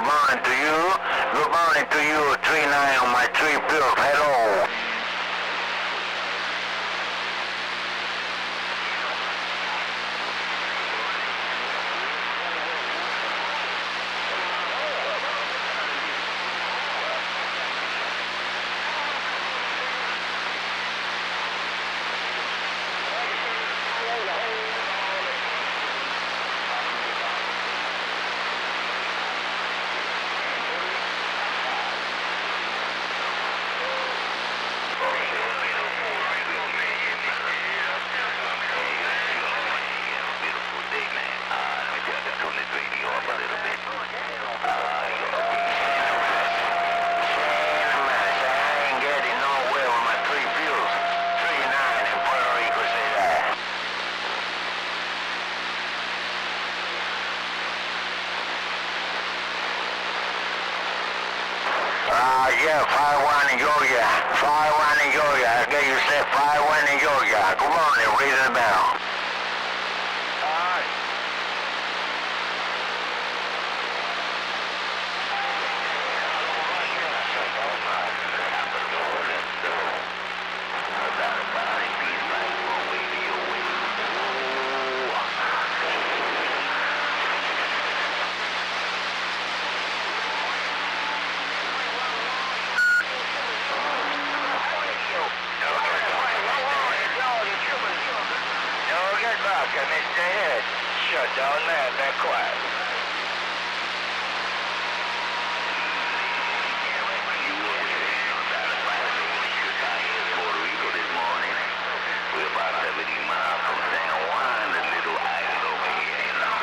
morning to you. Good morning to you, 39 on my 3 pills. Hello. Yeah, 5-1 in Georgia. 5-1 in Georgia. Okay, you said 5-1 in Georgia. Good morning, read the bell. Mr. Head, shut down there, they're quiet. Puerto Rico this morning. We're about 70 miles from San Juan, the little island over here, you know.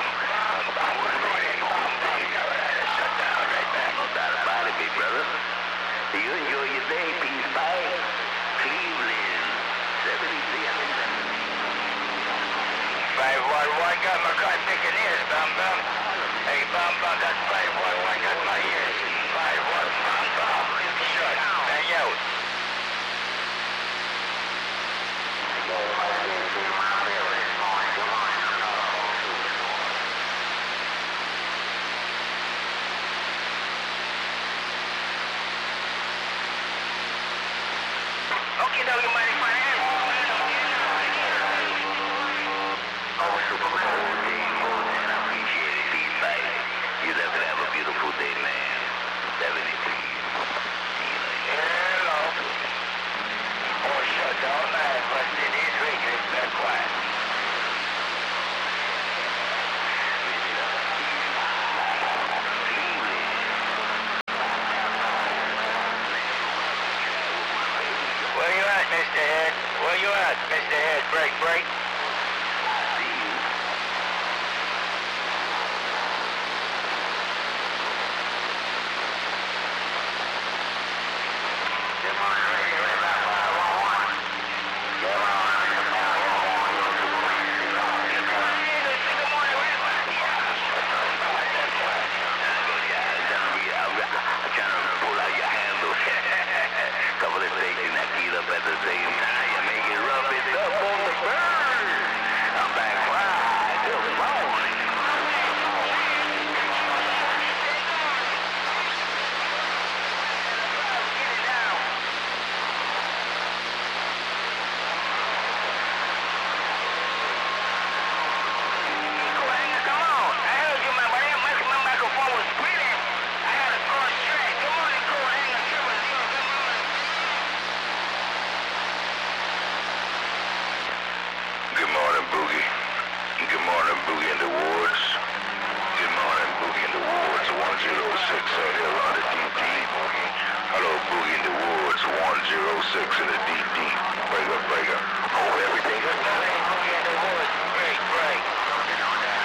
Shut down right back. No doubt about it, big brother. You enjoy your day, peace, bye. Cleveland, 76. 511 got my car picking ears, Bum Bum. Hey, Bum Bum, that's 511 got my ears. 511, Bum Bum. Shut. Hang out. Okay, now you might find out. You definitely have a beautiful day, man. 70. Hello. Oh, shut down, man. But it is radio. It's that quiet. Where you at, Mr. Head? Where you at, Mr. Head? Break.